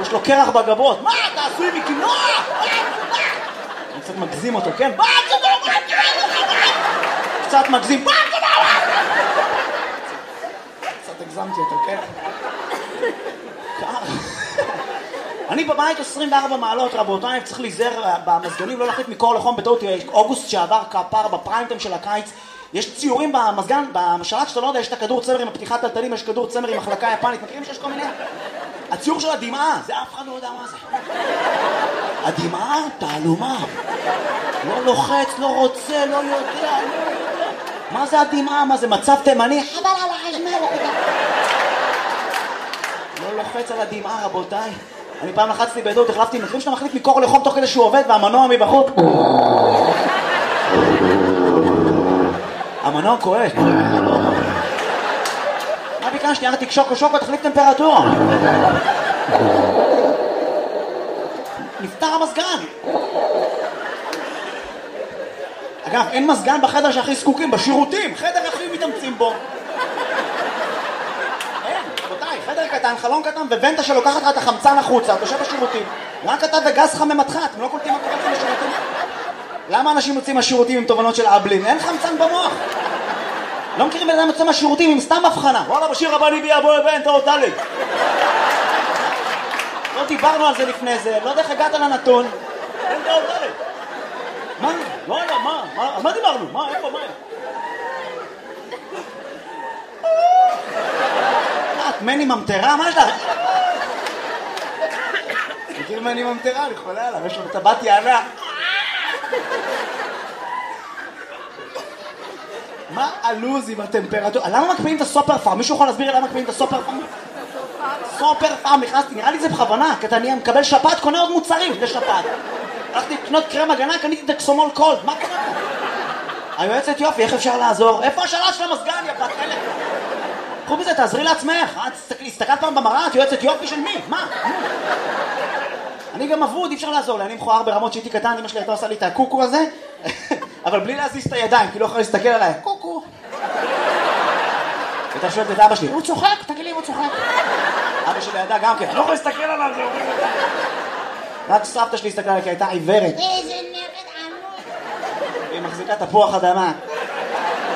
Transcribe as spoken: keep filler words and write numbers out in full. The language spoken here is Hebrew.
יש לו קרח בגבות. מה, אתה עשוי מקינוע? אני קצת מגזים אותו, כן? קצת מגזים. קצת הגזמתי אותו, כן? אני בבית עשרים וארבע מעלות, רבותיי, צריך להיזהר במזגנים, לא להחליט מקור לחום בטעות. אוגוסט שעבר כפר בפריימטיים של הקיץ, יש ציורים במזגן, בשלט שאתה לא יודע, יש את הכדור צמר עם הפתיחת טלטלים, יש כדור צמר עם מחלקה יפנית, מכירים שיש כל מיני? הציור של הדמעה, זה אף אחד לא יודע מה זה. הדמעה, תעלומה. לא לוחץ, לא רוצה, לא יודע, לא יודע. מה זה הדמעה? מה זה מצב תימני? חבל על החשמל. לא לוחץ על הדמעה, רבותיי. אני פעם לחצתי בעדות, החלפתי, מכירים שאתה מחליט מקור לחום תוך כדי שהוא עובד, והמנוע מבחוץ. המנוע כואב. מה ביקשתי? יאללה תקשוק שוקו, תחליף טמפרטורה. נפתר המזגן. אגב, אין מזגן בחדר שהכי זקוקים, בשירותים, חדר הכי מתאמצים בו. אין, רבותיי, חדר קטן, חלון קטן, וונטה שלוקחת לך את החמצן החוצה, אתה יושב בשירותים. רק אתה וגז חממתך, אתם לא קולטים מה קורה לכם בשירותים? למה אנשים יוצאים מהשירותים עם תובנות של אבלין? אין חמצן במוח. לא מכירים בן אדם יוצא מהשירותים עם סתם הבחנה. וואלה, בשיר הבא ניבי אבו אבן, תאות דלג. לא דיברנו על זה לפני זה, לא יודע איך הגעת לנתון. אין תאות דלג. מה? לא יודע, מה? על מה דיברנו? מה? איפה? מה? את מני ממטרה? מה יש לך? מכיר מני ממטרה? אני חולה עליו, יש לו טבעת יענה. מה הלוז עם הטמפרטורה? למה מקפיאים את הסופר פארם? מישהו יכול להסביר למה מקפיאים את הסופר פארם? סופר פארם, נכנסתי, נראה לי זה בכוונה, כי אני מקבל שפעת, קונה עוד מוצרים לשפעת. הלכתי לקנות קרם הגנה, קניתי דקסומול קולד, מה קרה? היועצת יופי, איך אפשר לעזור? איפה השאלה של המזגן, יא בת חלק? קחו בזה, תעזרי לעצמך. הסתכלת פעם במראה, את יועצת יופי של מי? מה? אני גם עבוד, אי אפשר לעזור לי, אני מכוער ברמות שהייתי קטן, אמא שלי הייתה עושה לי את הקוקו הזה, אבל בלי להזיז את הידיים, כי לא יכולה להסתכל עליי, קוקו. הייתה שואלת את אבא שלי, הוא צוחק, תגיד לי אם הוא צוחק. אבא שלי ידע גם כן, לא יכול להסתכל עליו, זה אומר. רק סבתא שלי הסתכלה עליי, כי הייתה עיוורת. איזה נרד עמוד. היא מחזיקה תפוח אדמה.